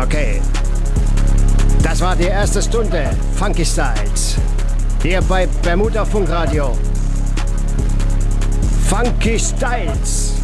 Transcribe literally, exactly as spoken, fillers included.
Okay. Das war die erste Stunde Funky Styles. Hier bei Bermuda Funkradio. Funky Styles.